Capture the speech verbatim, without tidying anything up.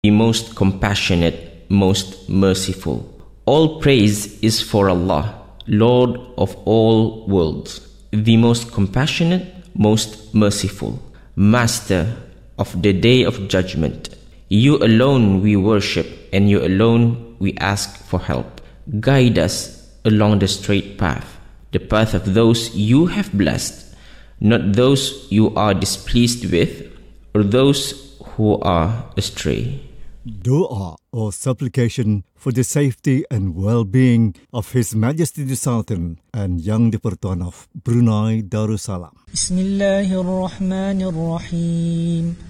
the most compassionate, most merciful. All praise is for Allah, Lord of all worlds, the most compassionate, most merciful, Master of the Day of Judgment. You alone we worship, and you alone we ask for help. Guide us along the straight path, the path of those you have blessed, not those you are displeased with, or those who are astray. Dua or supplication for the safety and well-being of His Majesty the Sultan and Yang di-Pertuan of Brunei Darussalam. Bismillahirrahmanirrahim.